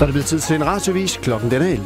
Så er det blevet tid til en radioavis. Klokken den er 11.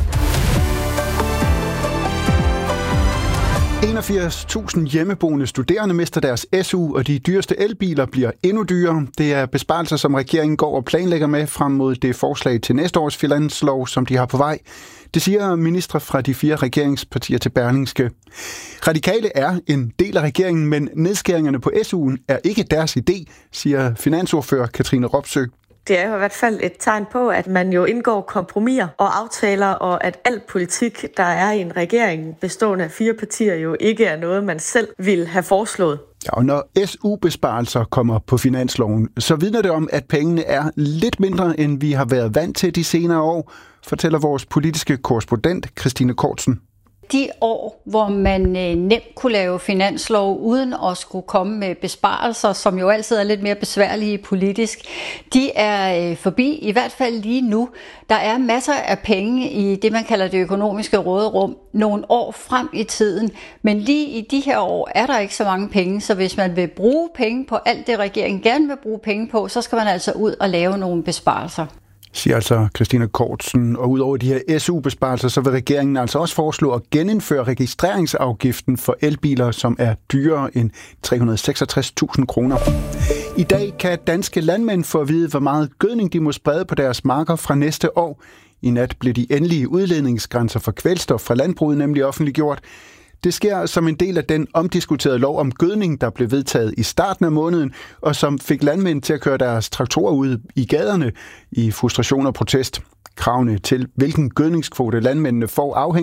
81.000 hjemmeboende studerende mister deres SU, og de dyreste elbiler bliver endnu dyrere. Det er besparelser, som regeringen går og planlægger med frem mod det forslag til næste års finanslov, som de har på vej. Det siger ministre fra de 4 regeringspartier til Berlingske. Radikale er en del af regeringen, men nedskæringerne på SU'en er ikke deres idé, siger finansordfører Katrine Robsøe. Det er jo i hvert fald et tegn på, at man jo indgår kompromiser og aftaler, og at al politik, der er i en regering bestående af 4 partier, jo ikke er noget, man selv ville have foreslået. Ja, og når SU-besparelser kommer på finansloven, så vidner det om, at pengene er lidt mindre, end vi har været vant til de senere år, fortæller vores politiske korrespondent Christine Kortsen. De år, hvor man nemt kunne lave finanslov uden at skulle komme med besparelser, som jo altid er lidt mere besværlige politisk, de er forbi, i hvert fald lige nu. Der er masser af penge i det, man kalder det økonomiske råderum, nogle år frem i tiden. Men lige i de her år er der ikke så mange penge, så hvis man vil bruge penge på alt det, regeringen gerne vil bruge penge på, så skal man altså ud og lave nogle besparelser. Siger altså Christine Kortsen. Og udover de her SU-besparelser, så vil regeringen altså også foreslå at genindføre registreringsafgiften for elbiler, som er dyrere end 366.000 kroner. I dag kan danske landmænd få at vide, hvor meget gødning de må sprede på deres marker fra næste år. I nat blev de endelige udledningsgrænser for kvælstof fra landbruget nemlig offentliggjort. Det sker som en del af den omdiskuterede lov om gødning, der blev vedtaget i starten af måneden, og som fik landmænd til at køre deres traktorer ud i gaderne i frustration og protest. Kravene til, hvilken gødningskvote landmændene får, afhænger